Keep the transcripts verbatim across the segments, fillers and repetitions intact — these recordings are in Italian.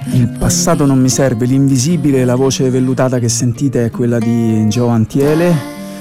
Il passato non mi serve, l'invisibile, la voce vellutata che sentite è quella di Jo Antiele,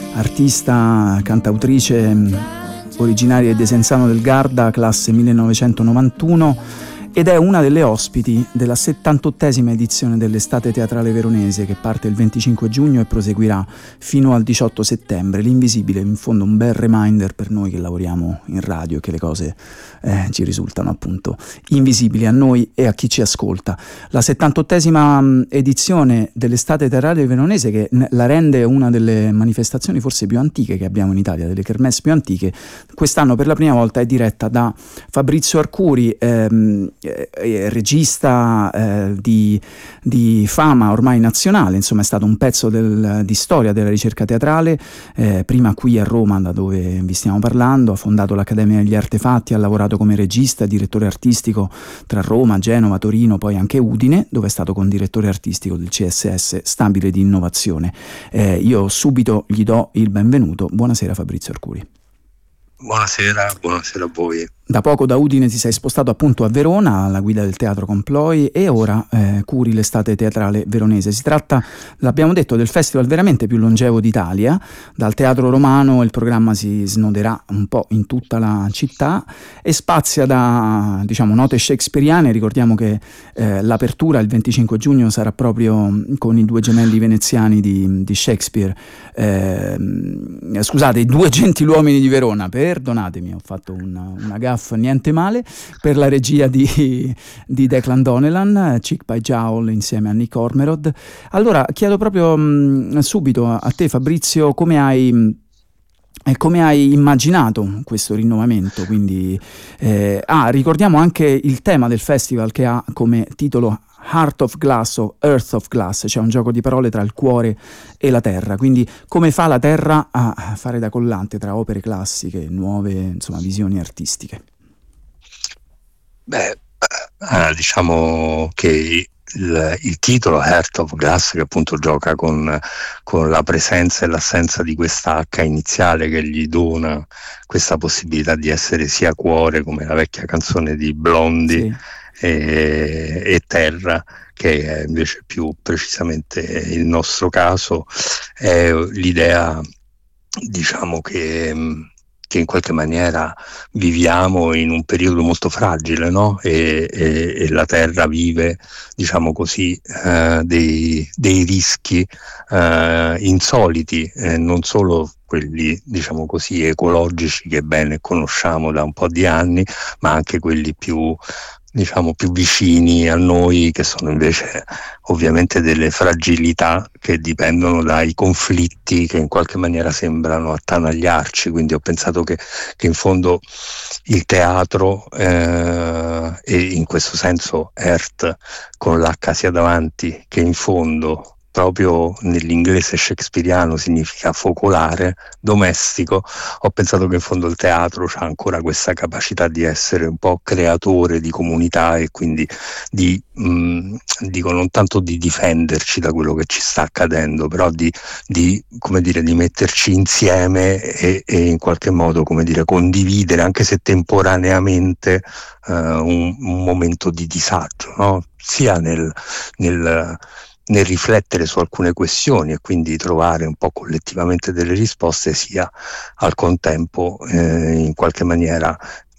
artista, cantautrice originaria di Desenzano del Garda, classe millenovecentonovantuno, ed è una delle ospiti della settantottesima edizione dell'Estate Teatrale Veronese, che parte il venticinque giugno e proseguirà fino al diciotto settembre. L'invisibile, in fondo, un bel reminder per noi che lavoriamo in radio e che le cose eh, ci risultano appunto invisibili a noi e a chi ci ascolta. La settantottesima edizione dell'Estate Teatrale Veronese, che la rende una delle manifestazioni forse più antiche che abbiamo in Italia, delle kermesse più antiche, quest'anno per la prima volta è diretta da Fabrizio Arcuri, ehm, Eh, regista eh, di, di fama ormai nazionale, insomma è stato un pezzo del, di storia della ricerca teatrale, eh, prima qui a Roma, da dove vi stiamo parlando, ha fondato l'Accademia degli Artefatti, ha lavorato come regista e direttore artistico tra Roma, Genova, Torino, poi anche Udine, dove è stato condirettore artistico del C S S Stabile di Innovazione. Eh, io subito gli do il benvenuto. Buonasera Fabrizio Arcuri. Buonasera, buonasera a voi. Da poco da Udine ti sei spostato appunto a Verona alla guida del Teatro Comploi e ora eh, curi l'Estate Teatrale Veronese. Si tratta, l'abbiamo detto, del festival veramente più longevo d'Italia. Dal Teatro Romano il programma si snoderà un po' in tutta la città e spazia da, diciamo, note shakespeariane. Ricordiamo che eh, l'apertura il venticinque giugno sarà proprio con i due gemelli veneziani di, di Shakespeare, eh, scusate, i due gentiluomini di Verona, perdonatemi, ho fatto una, una gaffa, niente male, per la regia di, di Declan Donnellan, Chick by Jowl insieme a Nick Ormerod. Allora chiedo proprio mh, subito a, a te Fabrizio come hai E come hai immaginato questo rinnovamento? Quindi, eh, ah, ricordiamo anche il tema del festival, che ha come titolo Heart of Glass o Earth of Glass, cioè un gioco di parole tra il cuore e la terra. Quindi come fa la terra a fare da collante tra opere classiche, nuove, insomma, visioni artistiche? Beh, eh, diciamo che Il, il titolo Heart of Glass, che appunto gioca con, con la presenza e l'assenza di questa H iniziale che gli dona questa possibilità di essere sia cuore, come la vecchia canzone di Blondie, sì, e, e terra, che è invece più precisamente il nostro caso, è l'idea, diciamo, che che in qualche maniera viviamo in un periodo molto fragile, no? E, e, e la Terra vive, diciamo così, eh, dei, dei rischi eh, insoliti, eh, non solo quelli, diciamo così, ecologici che bene conosciamo da un po' di anni, ma anche quelli più, diciamo, più vicini a noi, che sono invece ovviamente delle fragilità che dipendono dai conflitti che in qualche maniera sembrano attanagliarci. Quindi ho pensato che, che in fondo il teatro eh, e in questo senso Earth con l'H sia davanti che in fondo, proprio nell'inglese shakespeariano significa focolare, domestico. Ho pensato che in fondo il teatro ha ancora questa capacità di essere un po' creatore di comunità e quindi di, mh, dico, non tanto di difenderci da quello che ci sta accadendo, però di, di come dire, di metterci insieme e, e in qualche modo, come dire, condividere, anche se temporaneamente, uh, un, un momento di disagio, no? Sia nel, nel nel riflettere su alcune questioni e quindi trovare un po' collettivamente delle risposte, sia al contempo eh, in qualche maniera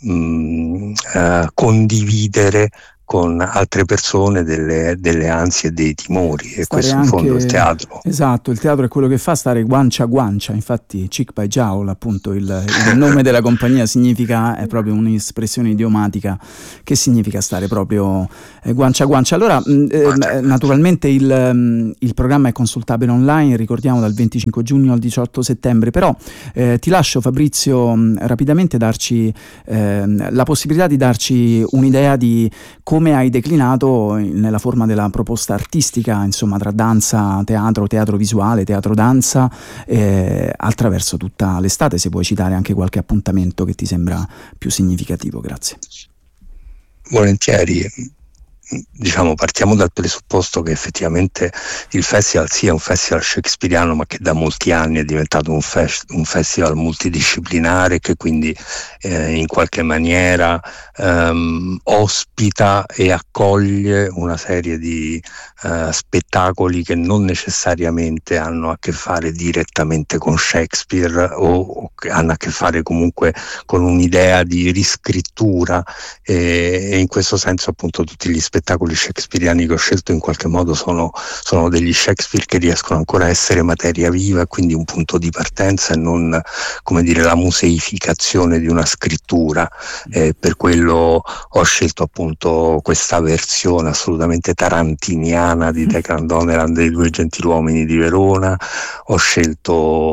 mh, eh, condividere con altre persone delle, delle ansie e dei timori, e stare questo in fondo anche, il teatro. Esatto, il teatro è quello che fa stare guancia a guancia. Infatti Chick by Jowl, appunto il, il nome della compagnia, significa, è proprio un'espressione idiomatica che significa stare proprio eh, guancia a guancia. Allora eh, naturalmente il, il programma è consultabile online, ricordiamo, dal venticinque giugno al diciotto settembre, però eh, ti lascio Fabrizio mh, rapidamente darci eh, la possibilità di darci un'idea di come come hai declinato nella forma della proposta artistica, insomma, tra danza, teatro, teatro visuale, teatro danza, eh, attraverso tutta l'estate. Se puoi citare anche qualche appuntamento che ti sembra più significativo, grazie. Volentieri. diciamo partiamo dal presupposto che effettivamente il festival sia un festival shakespeariano, ma che da molti anni è diventato un, fes- un festival multidisciplinare, che quindi eh, in qualche maniera ehm, ospita e accoglie una serie di eh, spettacoli che non necessariamente hanno a che fare direttamente con Shakespeare o, o che hanno a che fare comunque con un'idea di riscrittura, e, e in questo senso appunto tutti gli spettacoli spettacoli shakespeariani che ho scelto in qualche modo sono, sono degli Shakespeare che riescono ancora a essere materia viva, e quindi un punto di partenza e non, come dire, la museificazione di una scrittura. Eh, per quello ho scelto appunto questa versione assolutamente tarantiniana di Declan Donnellan dei Due Gentiluomini di Verona. Ho scelto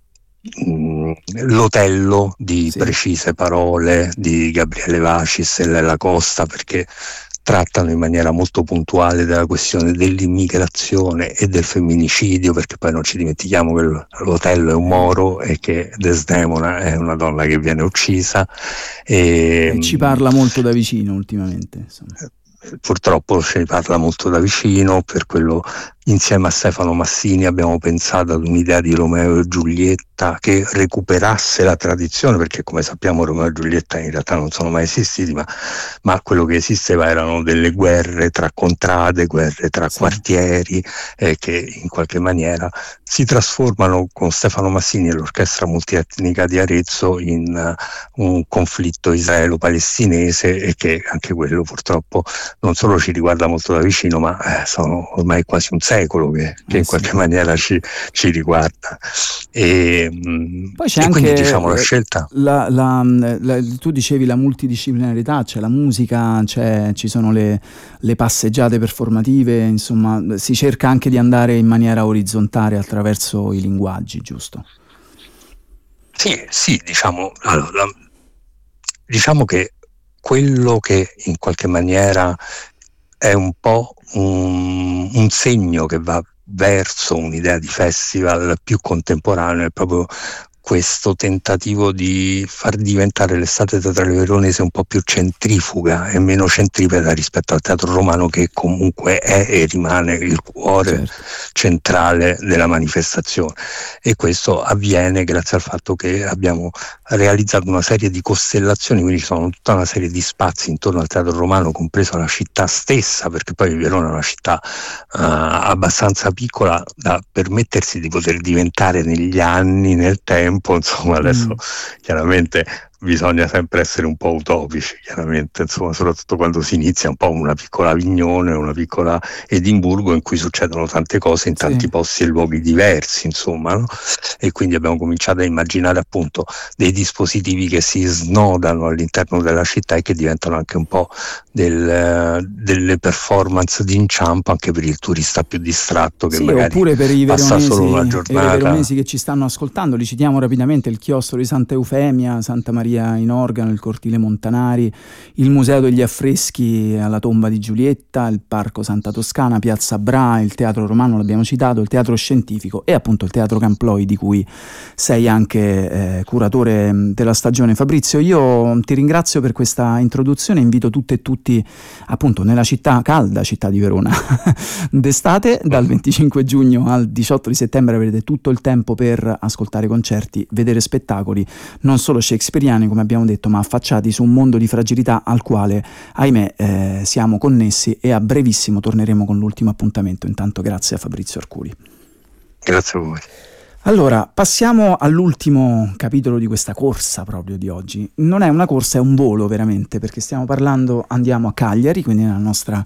Mm, l'Otello di sì. Precise Parole di Gabriele Vacis e Lella Costa, perché trattano in maniera molto puntuale della questione dell'immigrazione e del femminicidio, perché poi non ci dimentichiamo che l'Otello è un moro e che Desdemona è una donna che viene uccisa, e, e ci parla molto da vicino ultimamente, insomma. Purtroppo ce ne parla molto da vicino, per quello insieme a Stefano Massini abbiamo pensato ad un'idea di Romeo e Giulietta che recuperasse la tradizione, perché come sappiamo Romeo e Giulietta in realtà non sono mai esistiti, ma, ma quello che esisteva erano delle guerre tra contrade, guerre tra sì. quartieri, eh, che in qualche maniera si trasformano con Stefano Massini e l'orchestra multietnica di Arezzo in uh, un conflitto israelo-palestinese, e che anche quello purtroppo non solo ci riguarda molto da vicino, ma eh, sono ormai quasi un secolo che, che eh, in qualche sì. maniera ci, ci riguarda. E, poi c'è e anche quindi diciamo la scelta. La, la, la, tu dicevi la multidisciplinarità, c'è la musica, c'è, ci sono le, le passeggiate performative, insomma si cerca anche di andare in maniera orizzontale attraverso i linguaggi, giusto? Sì, sì, diciamo, allora, diciamo che quello che in qualche maniera è un po' un, un segno che va verso un'idea di festival più contemporaneo è proprio questo tentativo di far diventare l'estate teatrale veronese un po' più centrifuga e meno centripeta rispetto al teatro romano, che comunque è e rimane il cuore certo. centrale della manifestazione. E questo avviene grazie al fatto che abbiamo realizzato una serie di costellazioni, quindi ci sono tutta una serie di spazi intorno al teatro romano, compresa la città stessa, perché poi Verona è una città uh, abbastanza piccola da permettersi di poter diventare negli anni, nel tempo. Insomma, adesso mm. chiaramente bisogna sempre essere un po' utopici, chiaramente, insomma, soprattutto quando si inizia un po' una piccola Avignone, una piccola Edimburgo in cui succedono tante cose in tanti sì. posti e luoghi diversi, insomma, no? E quindi abbiamo cominciato a immaginare appunto dei dispositivi che si snodano all'interno della città e che diventano anche un po' del, delle performance di inciampo anche per il turista più distratto che sì, magari oppure per i passa veronesi, solo una giornata. I veronesi che ci stanno ascoltando, li citiamo rapidamente: il chiostro di Santa Eufemia, Santa Maria in Organo, il Cortile Montanari, il Museo degli Affreschi alla tomba di Giulietta, il Parco Santa Toscana, Piazza Bra, il Teatro Romano l'abbiamo citato, il Teatro Scientifico e appunto il Teatro Camploi, di cui sei anche eh, curatore della stagione. Fabrizio, io ti ringrazio per questa introduzione, invito tutte e tutti appunto nella città calda, città di Verona d'estate, dal venticinque giugno al diciotto di settembre avrete tutto il tempo per ascoltare concerti, vedere spettacoli non solo shakespeariani come abbiamo detto, ma affacciati su un mondo di fragilità al quale, ahimè, eh, siamo connessi, e a brevissimo torneremo con l'ultimo appuntamento. Intanto grazie a Fabrizio Arcuri. Grazie a voi. Allora, passiamo all'ultimo capitolo di questa corsa proprio di oggi. Non è una corsa, è un volo veramente, perché stiamo parlando, andiamo a Cagliari, quindi nella nostra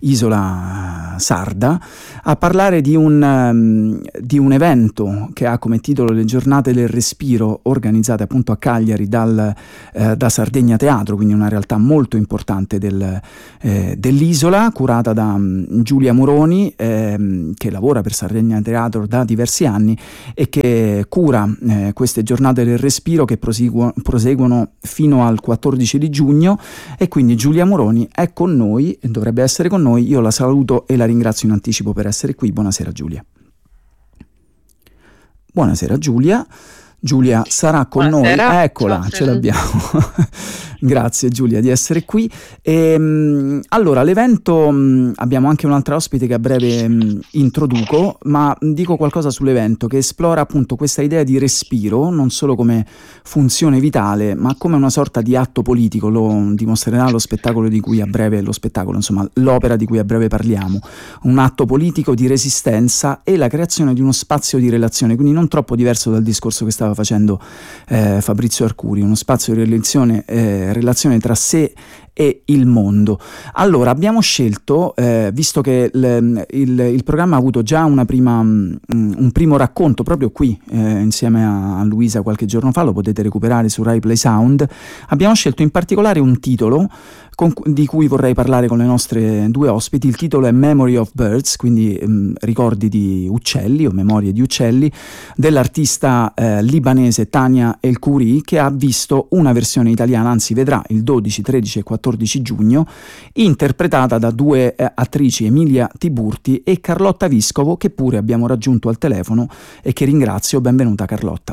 isola sarda, a parlare di un, um, di un evento che ha come titolo le Giornate del Respiro, organizzate appunto a Cagliari dal, eh, da Sardegna Teatro, quindi una realtà molto importante del, eh, dell'isola, curata da um, Giulia Moroni, eh, che lavora per Sardegna Teatro da diversi anni e che cura eh, queste Giornate del Respiro che proseguono, proseguono fino al quattordici di giugno, e quindi Giulia Moroni è con noi, dovrebbe essere con noi. Io la saluto e la ringrazio in anticipo per essere qui. Buonasera Giulia. Buonasera Giulia. Giulia sarà con Buonasera. noi, eccola, Ciao, ce l'abbiamo. Grazie Giulia di essere qui. E, mh, allora, l'evento, mh, abbiamo anche un'altra ospite che a breve mh, introduco, ma mh, dico qualcosa sull'evento che esplora appunto questa idea di respiro, non solo come funzione vitale, ma come una sorta di atto politico. Lo dimostrerà lo spettacolo di cui a breve, lo spettacolo, insomma, l'opera di cui a breve parliamo. Un atto politico di resistenza e la creazione di uno spazio di relazione, quindi non troppo diverso dal discorso che stava facendo eh, Fabrizio Arcuri, uno spazio di relazione eh, relazione tra sé e il mondo. Allora, abbiamo scelto, eh, visto che il, il, il programma ha avuto già una prima, um, un primo racconto proprio qui, eh, insieme a, a Luisa qualche giorno fa, lo potete recuperare su Rai Play Sound, abbiamo scelto in particolare un titolo con, di cui vorrei parlare con le nostre due ospiti. Il titolo è Memory of Birds, quindi um, ricordi di uccelli o memorie di uccelli, dell'artista eh, libanese Tania El Khoury, che ha visto una versione italiana, anzi vedrà il dodici, tredici e quattordici giugno, interpretata da due eh, attrici, Emilia Tiburti e Carlotta Viscovo, che pure abbiamo raggiunto al telefono e che ringrazio. Benvenuta Carlotta.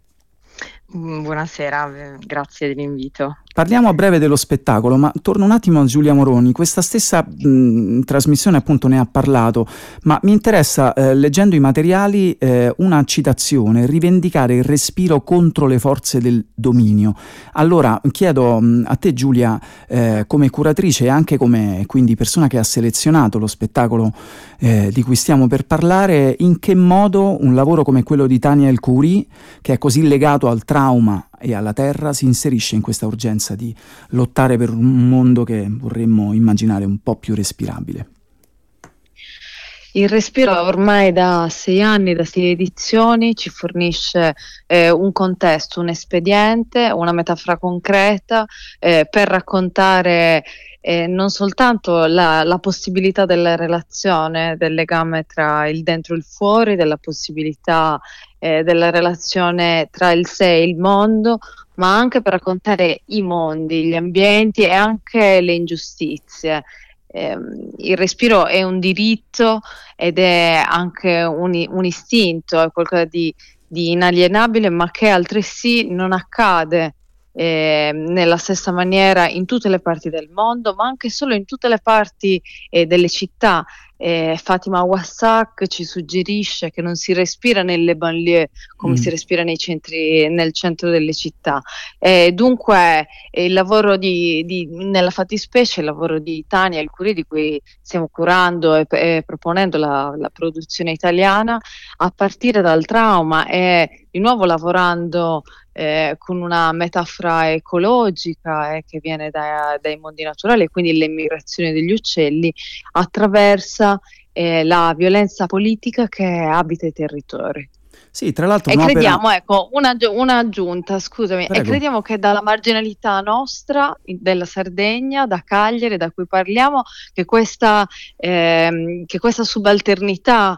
Buonasera, grazie dell'invito. Parliamo a breve dello spettacolo, ma torno un attimo a Giulia Moroni. Questa stessa mh, trasmissione appunto ne ha parlato, ma mi interessa, eh, leggendo i materiali, eh, una citazione: rivendicare il respiro contro le forze del dominio. Allora chiedo mh, a te Giulia, eh, come curatrice e anche come quindi persona che ha selezionato lo spettacolo eh, di cui stiamo per parlare, in che modo un lavoro come quello di Tania El Khoury, che è così legato al trauma e alla terra, si inserisce in questa urgenza di lottare per un mondo che vorremmo immaginare un po' più respirabile. Il respiro ormai da sei anni, da sei edizioni, ci fornisce eh, un contesto, un espediente, una metafora concreta eh, per raccontare eh, non soltanto la, la possibilità della relazione, del legame tra il dentro e il fuori, della possibilità eh, della relazione tra il sé e il mondo, ma anche per raccontare i mondi, gli ambienti e anche le ingiustizie. Eh, il respiro è un diritto ed è anche un, un istinto, è qualcosa di, di inalienabile, ma che altresì non accade eh, nella stessa maniera in tutte le parti del mondo, ma anche solo in tutte le parti eh, delle città. Eh, Fatima Wassak ci suggerisce che non si respira nelle banlieue come mm. si respira nei centri, nel centro delle città. Eh, dunque eh, il lavoro di, di, nella fattispecie il lavoro di Tania El Khoury, di cui stiamo curando e, e proponendo la, la produzione italiana, a partire dal trauma e di nuovo lavorando eh, con una metafora ecologica eh, che viene da, dai mondi naturali, e quindi l'emigrazione degli uccelli, attraverso Eh, la violenza politica che abita i territori. Sì, tra l'altro e un'opera... crediamo, ecco, una, un'aggiunta, scusami, Prego. E crediamo che dalla marginalità nostra, della Sardegna, da Cagliari, da cui parliamo, che questa, ehm, che questa subalternità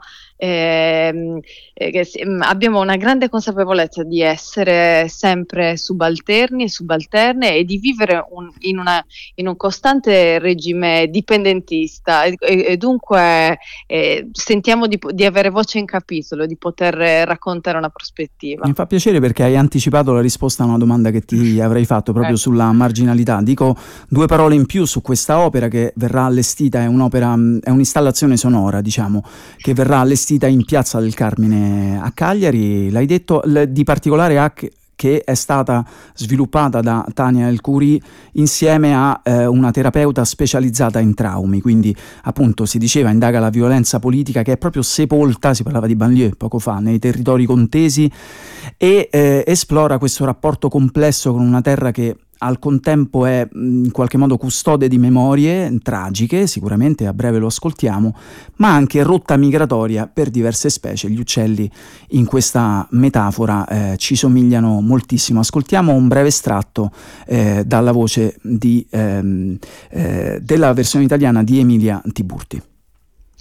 Eh, eh, abbiamo una grande consapevolezza di essere sempre subalterni e subalterne e di vivere un, in, una, in un costante regime dipendentista e, e dunque eh, sentiamo di, di avere voce in capitolo, di poter raccontare una prospettiva. Mi fa piacere perché hai anticipato la risposta a una domanda che ti avrei fatto proprio eh. sulla marginalità. Dico due parole in più su questa opera che verrà allestita, è un'opera, è un'installazione sonora, diciamo, che verrà allestita in Piazza del Carmine a Cagliari. L'hai detto, di particolare H che è stata sviluppata da Tania El Khoury insieme a eh, una terapeuta specializzata in traumi, quindi appunto si diceva indaga la violenza politica che è proprio sepolta, si parlava di banlieue poco fa, nei territori contesi, e eh, esplora questo rapporto complesso con una terra che al contempo è in qualche modo custode di memorie tragiche, sicuramente a breve lo ascoltiamo, ma anche rotta migratoria per diverse specie. Gli uccelli in questa metafora eh, ci somigliano moltissimo. Ascoltiamo un breve estratto eh, dalla voce di, ehm, eh, della versione italiana di Emilia Tiburti.